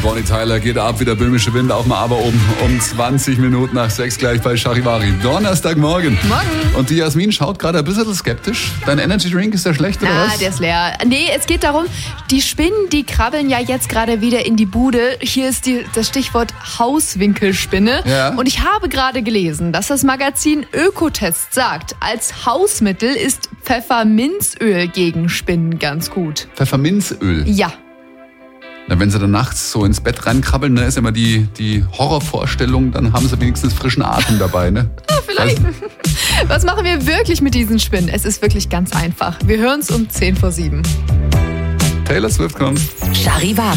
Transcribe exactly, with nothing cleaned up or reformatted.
Bonnie Tyler geht ab, wie der böhmische Wind auf dem Aber oben um zwanzig Minuten nach sechs gleich bei Charivari. Donnerstagmorgen. Morgen. Und die Jasmin schaut gerade ein bisschen skeptisch. Dein Energy Drink, ist der schlecht oder Ah, was? der ist leer. Nee, es geht darum, die Spinnen, die krabbeln ja jetzt gerade wieder in die Bude. Hier ist die, das Stichwort Hauswinkelspinne. Ja. Und ich habe gerade gelesen, dass das Magazin Ökotest sagt, als Hausmittel ist Pfefferminzöl gegen Spinnen ganz gut. Pfefferminzöl. Ja. Na, wenn sie dann nachts so ins Bett reinkrabbeln, ne, ist immer die, die Horrorvorstellung, dann haben sie wenigstens frischen Atem dabei, ne? Ja, vielleicht. Was machen wir wirklich mit diesen Spinnen? Es ist wirklich ganz einfach. Wir hören es um zehn vor sieben. Taylor Swift kommt. Charivari.